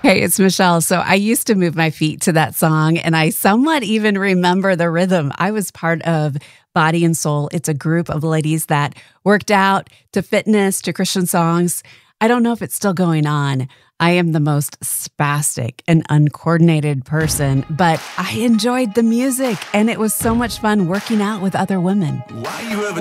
Hey, it's Michelle. So I used to move my feet to that song, and I somewhat even remember the rhythm. I was part of Body and Soul. It's a group of ladies that worked out to fitness, to Christian songs. I don't know if it's still going on. I am the most spastic and uncoordinated person, but I enjoyed the music, and it was so much fun working out with other women. Why you ever